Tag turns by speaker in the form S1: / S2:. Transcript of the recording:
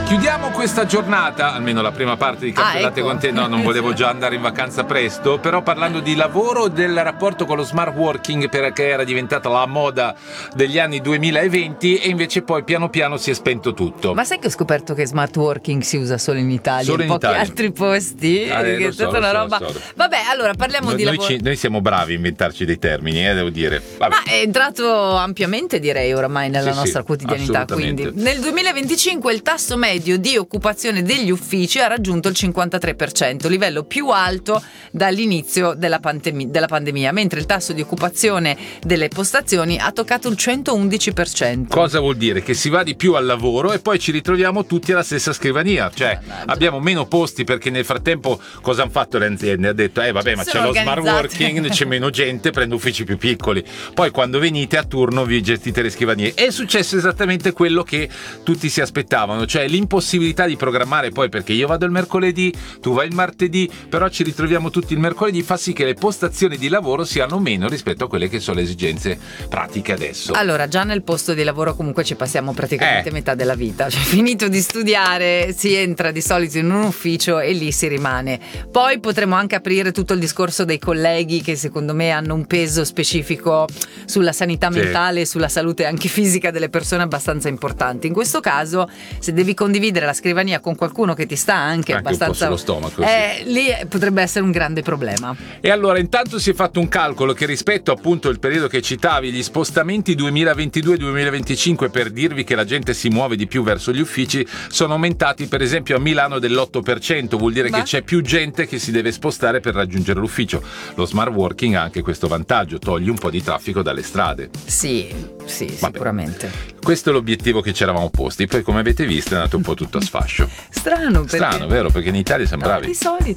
S1: Chiudiamo questa giornata, almeno la prima parte di Caffè con te. No, non volevo già andare in vacanza presto, però parlando di lavoro, del rapporto con lo smart working, perché era diventata la moda degli anni 2020 e invece poi piano piano si è spento tutto.
S2: Ma sai che ho scoperto che smart working si usa solo in Italia,
S1: solo
S2: in
S1: in
S2: pochi
S1: Italia.
S2: altri posti, che è stata una roba. Vabbè, allora parliamo di lavoro.
S1: Noi siamo bravi a inventarci dei termini, devo dire. Vabbè.
S2: Ma è entrato ampiamente, direi, oramai nella nostra quotidianità. Quindi nel 2025 il tasso medio di occupazione degli uffici ha raggiunto il 53%, livello più alto dall'inizio della pandemia, mentre il tasso di occupazione delle postazioni ha toccato il 111%.
S1: Cosa vuol dire? Che si va di più al lavoro e poi ci ritroviamo tutti alla stessa scrivania, cioè abbiamo meno posti perché nel frattempo cosa hanno fatto le aziende? Ha detto vabbè, ma c'è lo smart working, c'è meno gente, prendo uffici più piccoli, poi quando venite a turno vi gestite le scrivanie. È successo esattamente quello che tutti si aspettavano, cioè l'impossibilità di programmare, poi perché io vado il mercoledì, tu vai il martedì, però ci ritroviamo tutti il mercoledì, fa sì che le postazioni di lavoro siano meno rispetto a quelle che sono le esigenze pratiche adesso.
S2: Allora, già nel posto di lavoro comunque ci passiamo praticamente metà della vita, cioè finito di studiare si entra di solito in un ufficio e lì si rimane. Poi potremo anche aprire tutto il discorso dei colleghi che secondo me hanno un peso specifico sulla sanità mentale e sulla salute anche fisica delle persone abbastanza importanti. In questo caso, se devi condividere la scrivania con qualcuno che ti sta anche abbastanza
S1: un po' sullo stomaco,
S2: lì potrebbe essere un grande problema.
S1: E allora intanto si è fatto un calcolo che rispetto appunto il periodo che citavi, gli spostamenti 2022-2025, per dirvi che la gente si muove di più verso gli uffici, sono aumentati per esempio a Milano dell'8%, vuol dire che c'è più gente che si deve spostare per raggiungere l'ufficio. Lo smart working ha anche questo vantaggio, togli un po' di traffico dalle strade.
S2: Sì, sicuramente.
S1: Questo è l'obiettivo che ci eravamo posti, poi come avete visto è andato un po' tutto a sfascio.
S2: Strano,
S1: vero? Perché in Italia siamo bravi.
S2: Di solito.